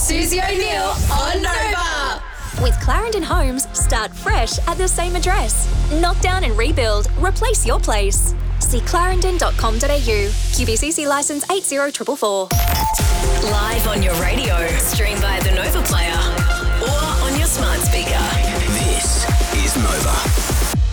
Susie O'Neill on Nova. With Clarendon Homes, start fresh at the same address. Knock down and rebuild. Replace your place. See clarendon.com.au. QBCC licence 80444. Live on your radio, stream via the Nova player or on your smart speaker. This is Nova.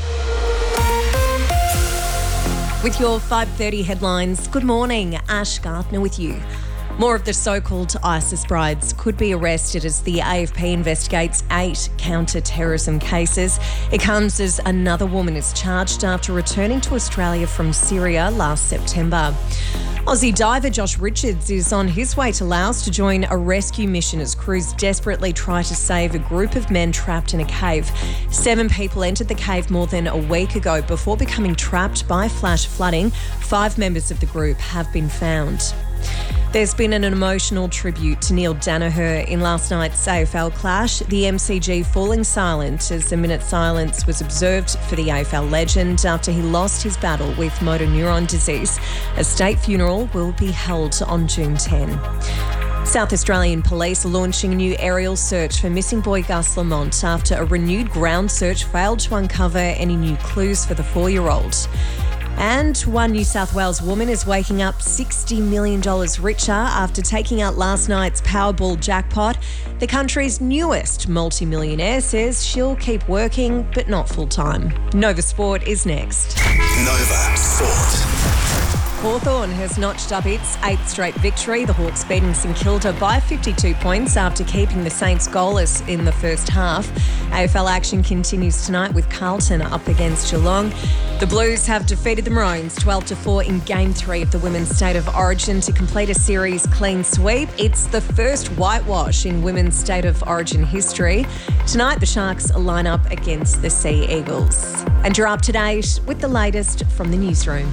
With your 5:30 headlines, good morning, Ash Garthner with you. More of the so-called ISIS brides could be arrested as the AFP investigates 8 counter-terrorism cases. It comes as another woman is charged after returning to Australia from Syria last September. Aussie diver Josh Richards is on his way to Laos to join a rescue mission as crews desperately try to save a group of men trapped in a cave. 7 people entered the cave more than a week ago before becoming trapped by flash flooding. 5 members of the group have been found. There's been an emotional tribute to Neil Danaher in last night's AFL clash, the MCG falling silent as a minute's silence was observed for the AFL legend after he lost his battle with motor neuron disease. A state funeral will be held on June 10. South Australian Police are launching a new aerial search for missing boy Gus Lamont after a renewed ground search failed to uncover any new clues for the 4-year-old. And one New South Wales woman is waking up $60 million richer after taking out last night's Powerball jackpot. The country's newest multimillionaire says she'll keep working, but not full-time. Nova Sport is next. Nova Sport. Hawthorn has notched up its 8th straight victory. The Hawks beating St Kilda by 52 points after keeping the Saints goalless in the first half. AFL action continues tonight with Carlton up against Geelong. The Blues have defeated the Maroons 12-4 in Game 3 of the Women's State of Origin to complete a series clean sweep. It's the first whitewash in Women's State of Origin history. Tonight, the Sharks line up against the Sea Eagles. And you're up to date with the latest from the newsroom.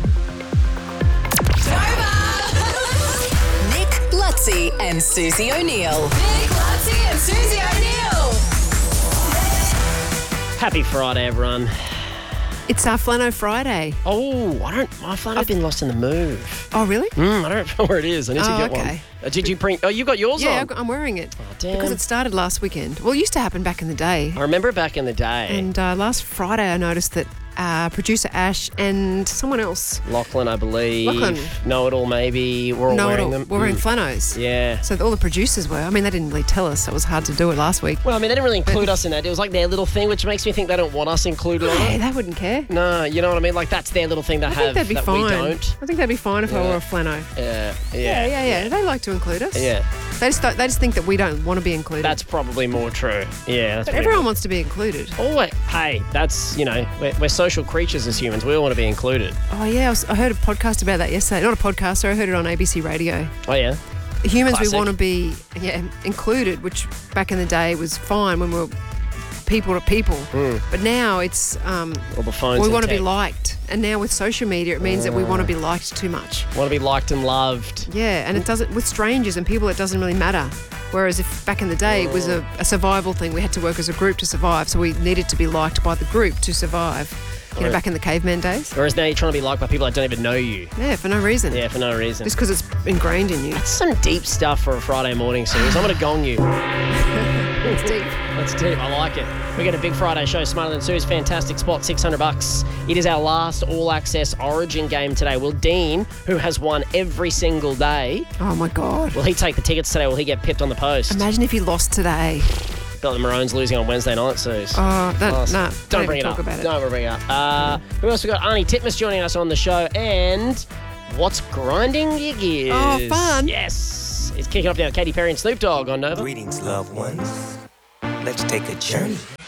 Nick Lutzi and Susie O'Neill. Nick Lutzi and Susie O'Neill. Happy Friday, everyone. It's our Flano Friday. Oh, my Flano's been lost in the move. Oh, really? I don't know where it is. I need to get okay. one. Did you bring... Oh, you got yours on? Yeah, I'm wearing it. Oh, damn. Because it started last weekend. Well, it used to happen back in the day. I remember back in the day. And last Friday I noticed that producer Ash and someone else... Lachlan, I believe. Lachlan. Know-it-all, maybe. We're all wearing them. We're wearing flanos. Yeah. So all the producers were. I mean, they didn't really tell us. So it was hard to do it last week. Well, I mean, they didn't really include us in that. It was like their little thing, which makes me think they don't want us included on Hey, it. they wouldn't care. No, you know what I mean? Like, that's their little thing to I have think that'd be that fine. we don't. I think that'd be fine if I wore a flano. Yeah. They like to include us. Yeah. They just think that we don't want to be included. That's probably more true. Yeah. That's But everyone wants to be included. Oh, hey, that's, we're social creatures as humans. We all want to be included. Oh, yeah. I heard a podcast about that yesterday. Not a podcast, I heard it on ABC Radio. Oh, yeah? Humans, Classic. we want to be included, which back in the day was fine when we were people to people. But now it's All the phones we and want to be tech. liked. And now with social media, it means that we want to be liked too much. Want to be liked and loved. Yeah, and it doesn't with strangers and people. It doesn't really matter. Whereas if back in the day it was a survival thing, we had to work as a group to survive. So we needed to be liked by the group to survive. Back in the caveman days. Whereas now you're trying to be liked by people that don't even know you. Yeah, for no reason. Yeah, for no reason. Just because it's ingrained in you. That's some deep stuff for a Friday morning series. I'm going to gong you. It's deep. That's deep. I like it. We got a big Friday show. Smarter Than Sue's fantastic spot, $600. It is our last all-access Origin game today. Will Dean, who has won every single day, Oh, my God. will he take the tickets today or will he get pipped on the post? Imagine if he lost today. Got the Maroons losing on Wednesday night, Suze. Don't bring it talk up. about it. Don't bring it up. Who else we got? Arnie Titmus joining us on the show. And what's grinding your gears? Oh, fun. Yes. It's kicking off now with Katy Perry and Snoop Dogg on Nova. Greetings, loved ones. Let's take a journey.